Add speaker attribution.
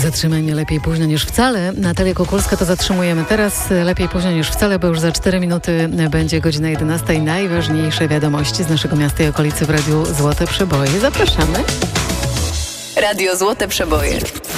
Speaker 1: Zatrzymajmy lepiej późno niż wcale. Natalia Kukulska, to zatrzymujemy teraz lepiej późno niż wcale, bo już za 4 minuty będzie godzina 11. Najważniejsze wiadomości z naszego miasta i okolicy w Radiu Złote Przeboje. Zapraszamy.
Speaker 2: Radio Złote Przeboje.